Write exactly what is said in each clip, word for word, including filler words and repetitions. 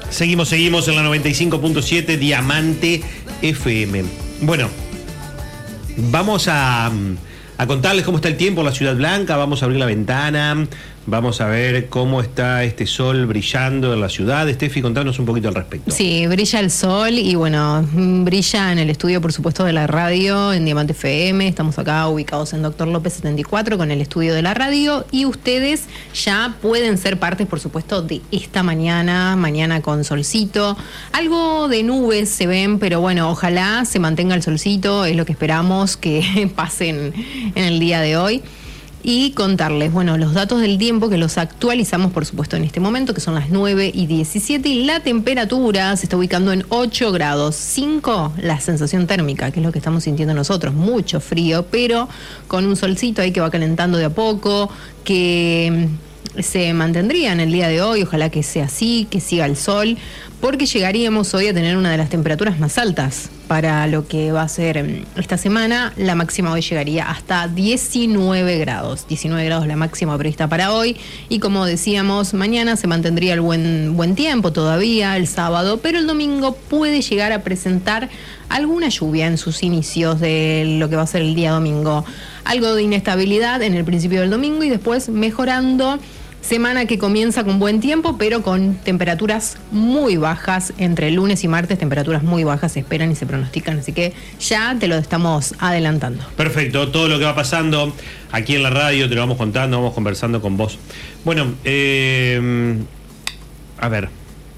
Seguimos, seguimos en la noventa y cinco punto siete Diamante F M. Bueno, vamos a, a contarles cómo está el tiempo en la Ciudad Blanca. Vamos a abrir la ventana, vamos a ver cómo está este sol brillando en la ciudad. Steffi, contanos un poquito al respecto. Sí, brilla el sol y bueno, brilla en el estudio, por supuesto, de la radio, en Diamante F M. Estamos acá ubicados en Doctor López setenta y cuatro con el estudio de la radio y ustedes ya pueden ser partes, por supuesto, de esta mañana, mañana con solcito. Algo de nubes se ven, pero bueno, ojalá se mantenga el solcito, es lo que esperamos que pasen en el día de hoy. Y contarles, bueno, los datos del tiempo que los actualizamos, por supuesto, en este momento, que son las nueve y diecisiete, y la temperatura se está ubicando en ocho grados, cinco la sensación térmica, que es lo que estamos sintiendo nosotros, mucho frío, pero con un solcito ahí que va calentando de a poco, que se mantendría en el día de hoy, ojalá que sea así, que siga el sol, porque llegaríamos hoy a tener una de las temperaturas más altas para lo que va a ser esta semana. La máxima hoy llegaría hasta diecinueve grados, diecinueve grados la máxima prevista para hoy, y como decíamos, mañana se mantendría el buen, buen tiempo todavía, el sábado, pero el domingo puede llegar a presentar alguna lluvia en sus inicios de lo que va a ser el día domingo. Algo de inestabilidad en el principio del domingo y después mejorando. Semana que comienza con buen tiempo, pero con temperaturas muy bajas. Entre lunes y martes, temperaturas muy bajas se esperan y se pronostican, así que ya te lo estamos adelantando. Perfecto, todo lo que va pasando aquí en la radio te lo vamos contando, vamos conversando con vos. Bueno, eh, a ver,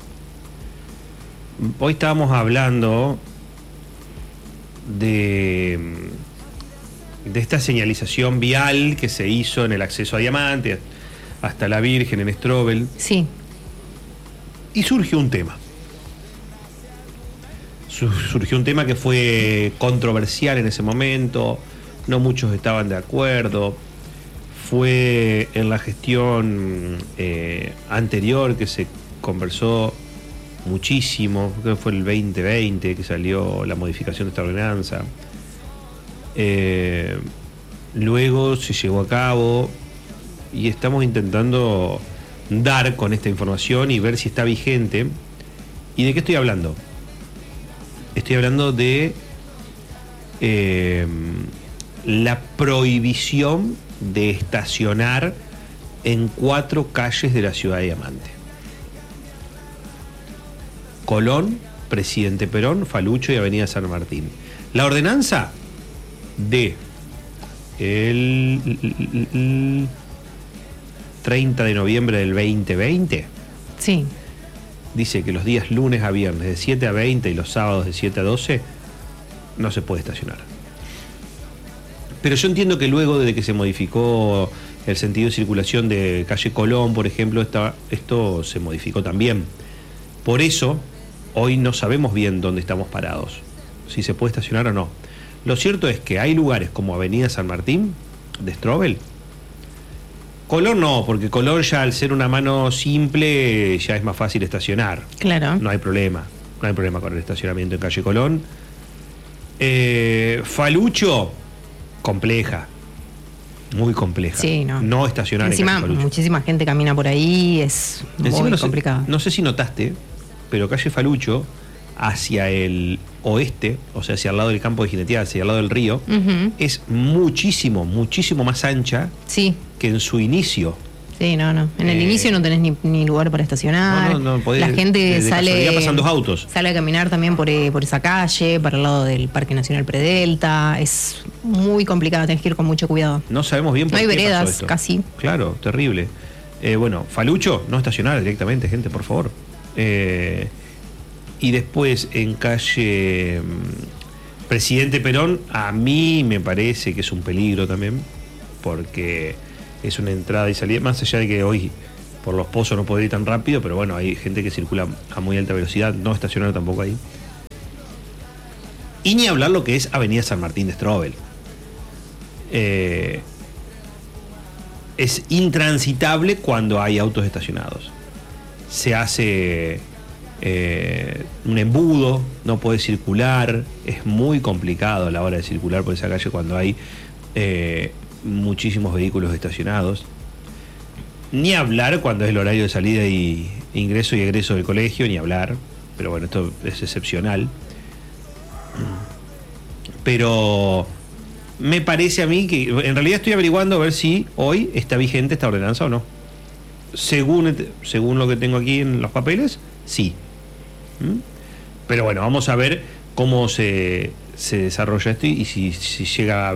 hoy estábamos hablando de, de esta señalización vial que se hizo en el acceso a Diamante hasta la Virgen en Strobel. Sí. Y surgió un tema. Surgió un tema que fue controversial en ese momento, no muchos estaban de acuerdo. Fue en la gestión eh, anterior que se conversó muchísimo, creo que fue el veinte veinte que salió la modificación de esta ordenanza. Eh, luego se llevó a cabo y estamos intentando dar con esta información y ver si está vigente. ¿Y de qué estoy hablando? Estoy hablando de eh, la prohibición de estacionar en cuatro calles de la ciudad de Diamante: Colón, Presidente Perón, Falucho y Avenida San Martín. La ordenanza de el treinta de noviembre del veinte veinte, sí, dice que los días lunes a viernes de siete a veinte y los sábados de siete a doce no se puede estacionar. Pero yo entiendo que luego de que se modificó el sentido de circulación de calle Colón, por ejemplo, esta, esto se modificó también. Por eso, hoy no sabemos bien dónde estamos parados, si se puede estacionar o no. Lo cierto es que hay lugares como Avenida San Martín, de Strobel. Colón no, porque Colón ya al ser una mano simple ya es más fácil estacionar. Claro. No hay problema, no hay problema con el estacionamiento en calle Colón. Eh, Falucho, compleja, muy compleja. Sí, no. No estacionar encima, en calle Falucho. Muchísima gente camina por ahí, es Encima muy no sé, complicado. no sé si notaste, pero calle Falucho, hacia el oeste, o sea, hacia el lado del campo de jineteada, hacia el lado del río, Uh-huh. es muchísimo, muchísimo más ancha Sí. que en su inicio. Sí, no, no. En el Eh, inicio no tenés ni, ni lugar para estacionar. No, no, no podés, La gente de, de sale. casualidad pasan dos autos. Sale a caminar también por, eh, por esa calle, para el lado del Parque Nacional Predelta. Es muy complicado, tenés que ir con mucho cuidado. No sabemos bien por No hay qué pasó veredas, esto. casi. Claro, terrible. Eh, bueno, Falucho, no estacionar directamente, gente, por favor. Eh, y después en calle mm, Presidente Perón, a mí me parece que es un peligro también, porque es una entrada y salida, más allá de que hoy por los pozos no puede ir tan rápido, pero bueno, hay gente que circula a muy alta velocidad, no estacionar tampoco ahí. Y ni hablar lo que es Avenida San Martín de Strobel. Eh, es intransitable cuando hay autos estacionados. Se hace eh, un embudo, no puede circular, es muy complicado a la hora de circular por esa calle cuando hay eh, muchísimos vehículos estacionados. Ni hablar cuando es el horario de salida y ingreso y egreso del colegio, ni hablar. Pero bueno, esto es excepcional. Pero me parece a mí que en realidad estoy averiguando a ver si hoy está vigente esta ordenanza o no. Según, según lo que tengo aquí en los papeles, sí. ¿Mm? Pero bueno, vamos a ver cómo se, se desarrolla esto y si, si llega a